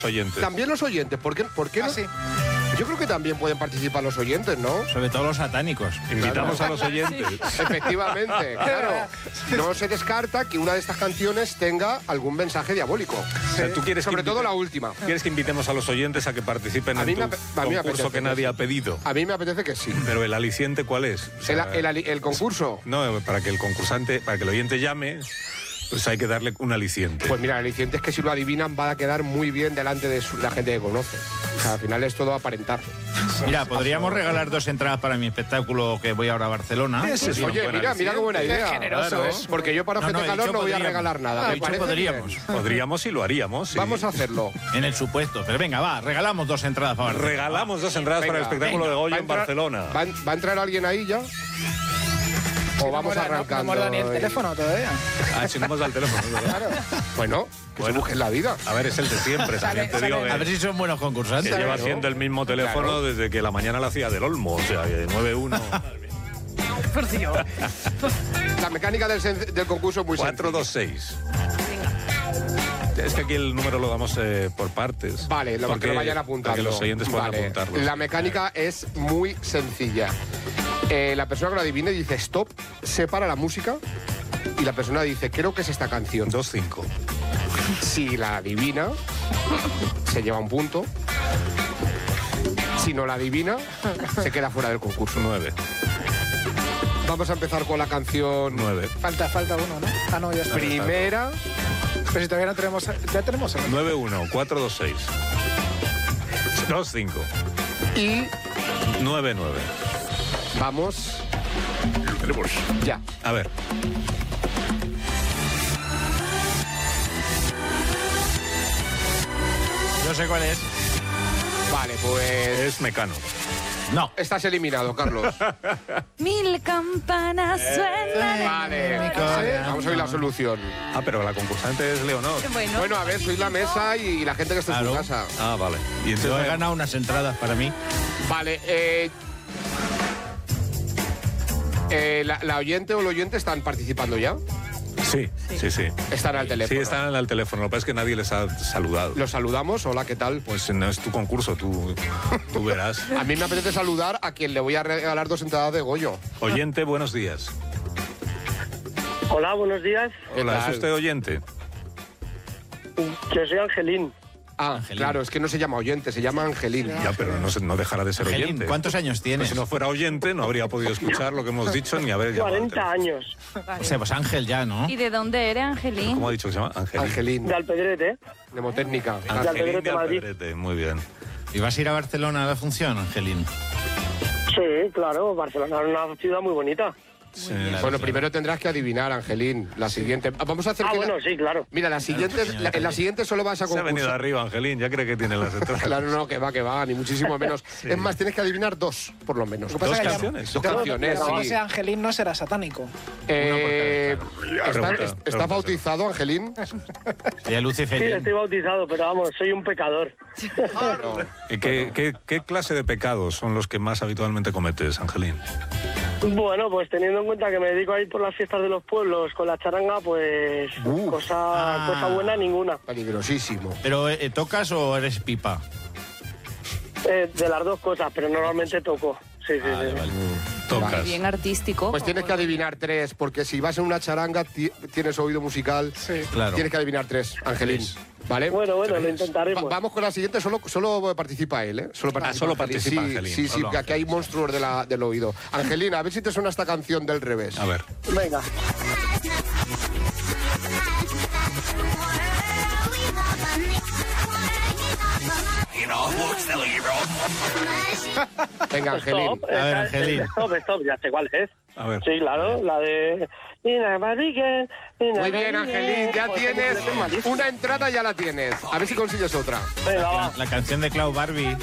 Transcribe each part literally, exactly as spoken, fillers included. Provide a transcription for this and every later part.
oyentes. También los oyentes, ¿por qué, por qué ¿Ah, no? sí? Yo creo que también pueden participar los oyentes, ¿no? Sobre todo los satánicos. Invitamos a los oyentes. Efectivamente, claro. No se descarta que una de estas canciones tenga algún mensaje diabólico. O sea, ¿tú quieres Sobre que todo invite- la última. ¿Quieres que invitemos a los oyentes a que participen A mí en tu me ape- a mí me concurso apetece que nadie que ha pedido? A mí me apetece que sí. Pero el aliciente, ¿cuál es? O sea, El, el- el concurso. No, para que el concursante, para que el oyente llame, pues hay que darle un aliciente. Pues mira, el aliciente es que si lo adivinan va a quedar muy bien delante de su- la gente que conoce. O sea, al final es todo aparentar. Mira, podríamos regalar dos entradas para mi espectáculo que voy ahora a Barcelona. Ese es un Oye, buen mira, mira qué buena aliciente. idea. Qué generoso, Claro, ¿eh? Porque yo para No, Gente no, he Calor dicho no voy a podríamos. regalar nada. Ah, Me he dicho parece podríamos. bien. Podríamos y lo haríamos. sí. Vamos a hacerlo. En el supuesto. Pero venga, va, regalamos dos entradas para Barcelona. Regalamos dos entradas Venga, para el espectáculo venga. de Goyo ¿Va a en entrar- Barcelona. ¿Va, a- va a entrar alguien ahí ya? ¿O vamos no, arrancando? No, no hemos dado ni el y- teléfono todavía. Ah, si no hemos dado el teléfono. es verdad. Bueno, que se busquen la vida. A ver, es el de siempre. Sale- También te digo sale- que, A ver si son buenos que concursantes. lleva Claro. haciendo el mismo teléfono Claro. desde que la mañana la hacía del Olmo. O sea, de nueve uno. Por Dios. La mecánica del, sen- del concurso es muy cuatro dos sencilla. seis. Es que aquí el número lo damos eh, por partes. Vale, lo Porque- que lo vayan apuntando. Para que los oyentes puedan Vale. apuntarlo. La mecánica es muy sencilla. Eh, la persona que lo adivine dice stop, separa la música y la persona dice creo que es esta canción. dos cinco. Si la adivina, se lleva un punto. Si no la adivina, se queda fuera del concurso. nueve. Vamos a empezar con la canción nueve. Falta, falta uno, ¿no? Ah, no, ya está. primera. Pero si todavía no tenemos... Ya tenemos... el- nueve uno cuatro dos seis. dos cinco. Y nueve nueve. vamos. Ya. A ver. Yo sé cuál es. Vale, pues. Es Mecano. No. Estás eliminado, Carlos. Mil campanas suenan. Vale. Mi corazón. Vamos a oír la solución. Ah, pero la concursante es Leonor. Bueno, Bueno, a ver, sois la mesa y la gente que está en su Claro. casa. Ah, vale. Y Yo he entonces ganado unas entradas para mí. Vale, eh. eh, la, la oyente o el oyente están participando ya. Sí, sí, sí. Están al teléfono. Sí, están al teléfono. Lo que pasa es que nadie les ha saludado. Los saludamos. Hola, ¿qué tal? Pues no es tu concurso, tú, tú verás. A mí me apetece saludar a quien le voy a regalar dos entradas de Goyo. Oyente, buenos días. Hola, buenos días. Hola, tal? ¿es usted oyente? Yo soy Angelín. Ah, Angelín. claro, es que no se llama oyente, se llama Angelín. Ya, pero no, se- no dejará de ser Angelín, oyente. ¿cuántos años Pues tienes? si no fuera oyente, no habría podido escuchar lo que hemos dicho ni haber llamado. al cuarenta teléfono. años. O sea, pues Ángel ya, ¿no? ¿y de dónde eres, Angelín? ¿Cómo ha dicho que se llama? Angelín. Angelín, De Alpedrete. mnemotécnica. Angelín Alpedrete, de Madrid. Alpedrete, muy bien. ¿Y vas a ir a Barcelona a la función, Angelín? Sí, claro, Barcelona es una ciudad muy bonita. Sí, Bueno, primero tendrás que adivinar, Angelín. La siguiente. Vamos a hacer Ah, que bueno, la- sí, claro. Mira, la siguiente, señor la- en la Angelín. siguiente solo vas a se ha venido concursar. arriba, Angelín. Ya cree que tiene las entradas. Claro, no, que va, que va, ni muchísimo menos. Es más, tienes que adivinar dos, por lo menos. Lo que pasa Dos es que ya- canciones. Dos canciones, No, Como sí. ese Angelín no será satánico. Eh, Pregunta, ¿está, pregunta, está pregunta. bautizado, Angelín? Ya luce Sí, feliz. estoy bautizado, pero vamos, soy un pecador. No. ¿Y ¿Qué, qué, qué clase de pecados son los que más habitualmente cometes, Angelín? Bueno, pues teniendo en cuenta que me dedico a ir por las fiestas de los pueblos con la charanga, pues Uf. cosa, Ah. cosa buena ninguna. Peligrosísimo. ¿Pero eh, tocas o eres pipa? Eh, de las dos cosas, pero normalmente toco. Sí, sí, Vale, sí. vale. Tocas. Bien artístico. Pues tienes que adivinar tres, porque si vas en una charanga, ti- tienes oído musical, Sí. Claro. tienes que adivinar tres, Angelín. Tres. ¿Vale? Bueno, bueno, lo Va- intentaremos. vamos con la siguiente, solo, solo participa él, ¿eh? Solo participa, solo Angelín. participa sí, Angelín. Sí, sí, Solo que aquí hay monstruos de la- del oído. Angelina, a ver si te suena esta canción del revés. A ver. Venga. Venga, Angelín. Stop. A ver, Esa- Angelín. Stop, stop, ya sé cuál es. A ver. Sí, claro, la de... Muy bien, Angelín, ya tienes una entrada, ya la tienes. A ver si consigues otra. Venga, va. La canción de Clau Barbie.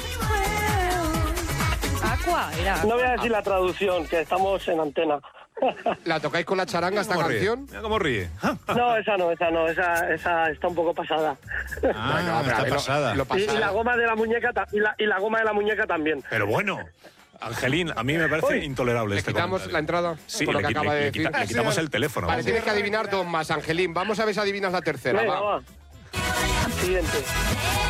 Aqua, era. No voy a decir la traducción, que estamos en antena. ¿La tocáis con la charanga esta ¿Cómo ríe? canción? Mira cómo ríe. No, esa no, esa no, esa, esa está un poco pasada. Ah, Bueno, pero a está ver, lo- pasada. lo Y, y pasada. la goma de la muñeca ta- y la, y la goma de la muñeca también. Pero bueno, Angelín, a mí me parece Uy. intolerable ¿Le este quitamos comentario. la entrada? Sí, por lo le, que qui- acaba le- de le decir. quita- le quitamos el teléfono. Vale, vamos. tienes que adivinar dos más, Angelín. Vamos a ver si adivinas la tercera. Venga, va. va. Siguiente.